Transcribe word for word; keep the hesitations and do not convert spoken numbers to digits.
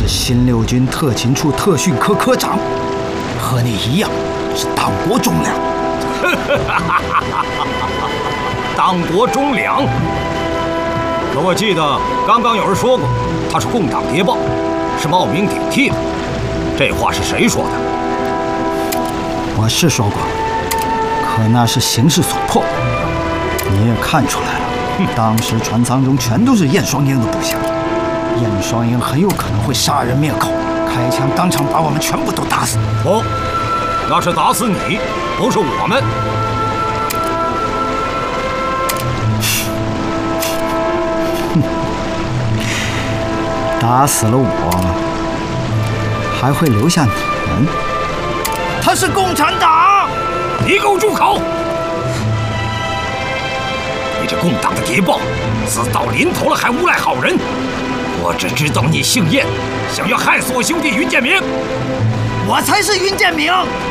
是新六军特勤处特训科科长，和你一样是党国忠良。 党国忠良。可我记得刚刚有人说过，他是共党谍报，是冒名顶替的。这话是谁说的？ 我是说过，可那是形势所迫。你也看出来了，当时船舱中全都是燕双鹰的部下，燕双鹰很有可能会杀人灭口，开枪当场把我们全部都打死。 不，那是打死你，不是我们。 打死了我，还会留下你们。他是共产党！ 你给我住口！你这共党的谍报，死到临头了还诬赖好人！我只知道你姓燕，想要害死我兄弟云建明。 我才是云建明！